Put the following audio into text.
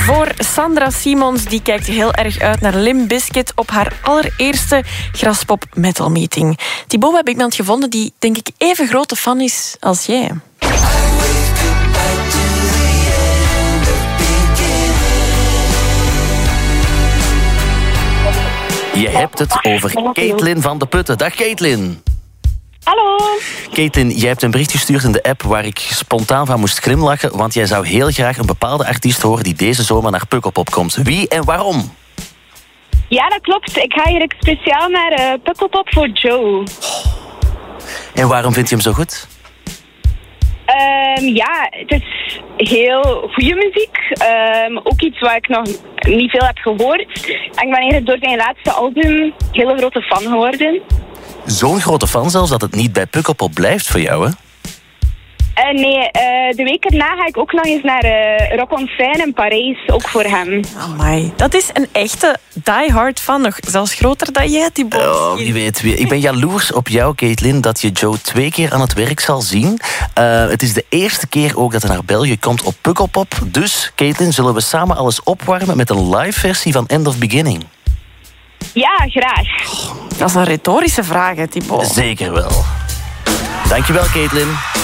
voor Sandra Simons. Die kijkt heel erg uit naar Limp Bizkit op haar allereerste Graspop Metal Meeting. Thibaut, we hebben iemand gevonden die, denk ik, even grote fan is als jij. Je hebt het over Caitlin van de Putten. Dag Caitlin. Hallo. Caitlin, jij hebt een bericht gestuurd in de app waar ik spontaan van moest glimlachen, want jij zou heel graag een bepaalde artiest horen die deze zomer naar Pukkelpop komt. Wie en waarom? Ja, dat klopt. Ik ga hier speciaal naar Pukkelpop voor Joe. En waarom vind je hem zo goed? Ja, het is heel goede muziek. Ook iets waar ik nog niet veel heb gehoord. En ik ben hier door zijn laatste album hele grote fan geworden. Zo'n grote fan zelfs dat het niet bij Pukkelpop blijft voor jou, hè? Nee, de week erna ga ik ook nog eens naar Rock on Seine in Parijs, ook voor hem. Amai, dat is een echte diehard fan, nog zelfs groter dan jij, Thibaut. Oh, wie weet. Ik ben jaloers op jou, Caitlin, dat je Joe 2 keer aan het werk zal zien. Het is de eerste keer ook dat hij naar België komt op Pukkelpop. Dus, Caitlin, zullen we samen alles opwarmen met een live versie van End of Beginning? Ja, graag. Dat is een retorische vraag, hè, Thibaut. Zeker wel. Dankjewel, Caitlin.